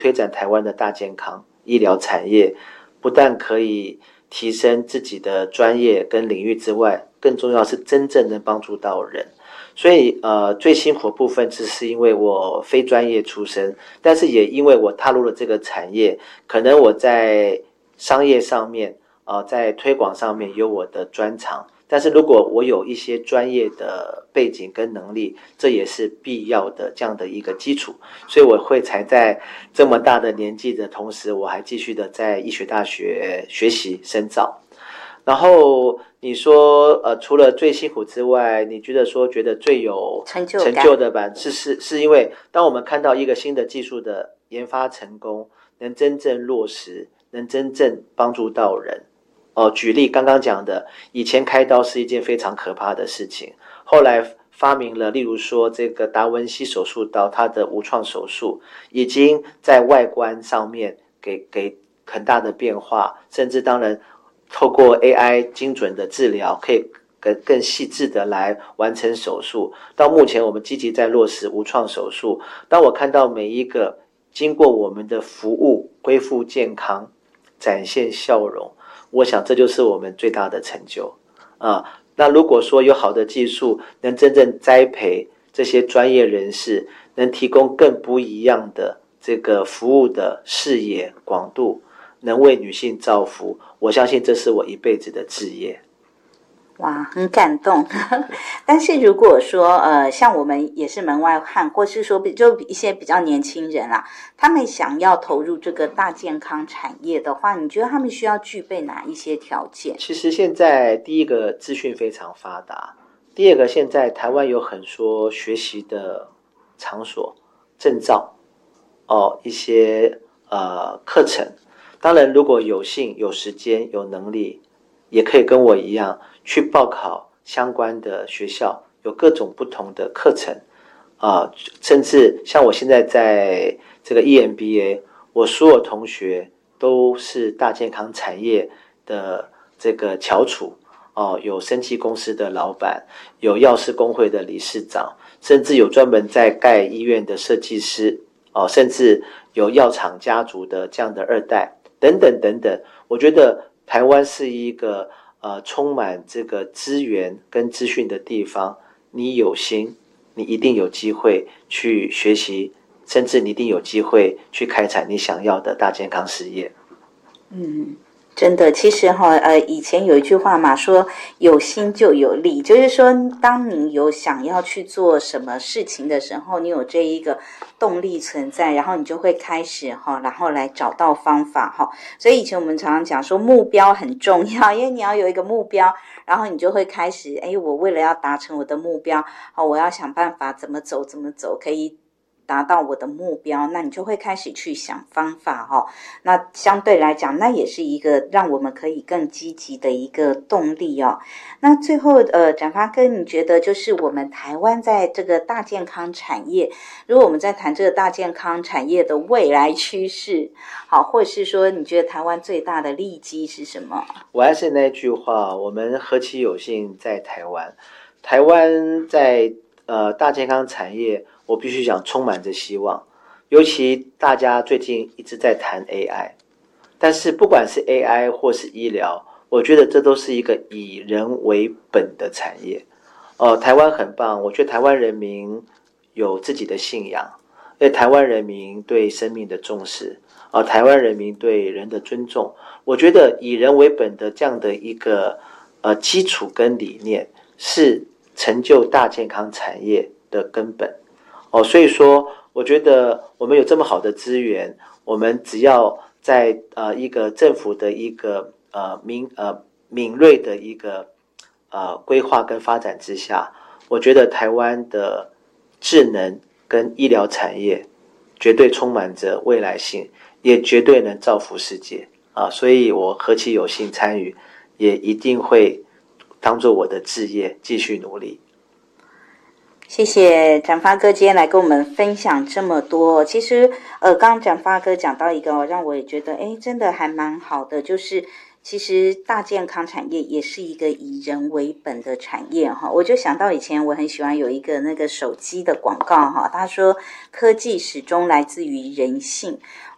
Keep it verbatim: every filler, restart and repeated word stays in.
推展台湾的大健康医疗产业，不但可以提升自己的专业跟领域之外，更重要是真正能帮助到人。所以呃，最辛苦的部分只是因为我非专业出身，但是也因为我踏入了这个产业，可能我在商业上面呃，在推广上面有我的专长，但是如果我有一些专业的背景跟能力，这也是必要的这样的一个基础，所以我会才在这么大的年纪的同时，我还继续的在医学大学学习深造。然后你说呃，除了最辛苦之外，你觉得说觉得最有成就成就的吧，是是是因为当我们看到一个新的技术的研发成功，能真正落实，能真正帮助到人。哦，举例刚刚讲的，以前开刀是一件非常可怕的事情，后来发明了，例如说这个达文西手术刀，它的无创手术已经在外观上面给给很大的变化，甚至当然透过 A I 精准的治疗，可以更更细致的来完成手术。到目前我们积极在落实无创手术，当我看到每一个经过我们的服务恢复健康，展现笑容，我想这就是我们最大的成就啊。那如果说有好的技术能真正栽培这些专业人士，能提供更不一样的这个服务的视野广度，能为女性造福，我相信这是我一辈子的志业。 哇，很感动。但是如果说呃，像我们也是门外汉，或是说就一些比较年轻人啦，他们想要投入这个大健康产业的话，你觉得他们需要具备哪一些条件？ 其实现在第一个资讯非常发达，第二个现在台湾有很多学习的场所、证照哦，一些呃课程。当然，如果有幸、有时间、有能力，也可以跟我一样去报考相关的学校，有各种不同的课程啊、呃，甚至像我现在在这个 E M B A， 我所有同学都是大健康产业的这个翘楚哦，有生技公司的老板，有药师工会的理事长，甚至有专门在盖医院的设计师哦，甚至有药厂家族的这样的二代等等等等。我觉得台湾是一个呃充满这个资源跟资讯的地方，你有心，你一定有机会去学习，甚至你一定有机会去开展你想要的大健康事业。 嗯，真的，其实哈，呃，以前有一句话嘛，说有心就有力，就是说，当你有想要去做什么事情的时候，你有这一个动力存在，然后你就会开始哈，然后来找到方法哈。所以以前我们常常讲说，目标很重要，因为你要有一个目标，然后你就会开始，哎，我为了要达成我的目标，好，我要想办法怎么走，怎么走可以达到我的目标，那你就会开始去想方法哦。那相对来讲，那也是一个让我们可以更积极的一个动力哦。那最后，呃，展发哥，你觉得就是我们台湾在这个大健康产业，如果我们在谈这个大健康产业的未来趋势，好，或者是说你觉得台湾最大的利基是什么？ 我还是那句话，我们何其有幸在台湾，台湾在呃大健康产业，我必须讲充满着希望。尤其大家最近一直在谈 A I， 但是不管是 A I 或是医疗，我觉得这都是一个以人为本的产业。哦、呃，台湾很棒，我觉得台湾人民有自己的信仰，因为台湾人民对生命的重视，啊、呃，台湾人民对人的尊重。我觉得以人为本的这样的一个呃基础跟理念，是成就大健康产业的根本。哦，所以说，我觉得我们有这么好的资源，我们只要在呃一个政府的一个呃敏呃敏锐的一个呃规划跟发展之下，我觉得台湾的智能跟医疗产业绝对充满着未来性，也绝对能造福世界啊！所以我何其有幸参与，也一定会当做我的志业继续努力。 谢谢展发哥今天来跟我们分享这么多。其实，呃，刚刚展发哥讲到一个、哦、让我也觉得，哎，真的还蛮好的，就是其实大健康产业也是一个以人为本的产业哈。我就想到以前我很喜欢有一个那个手机的广告哈，他说科技始终来自于人性。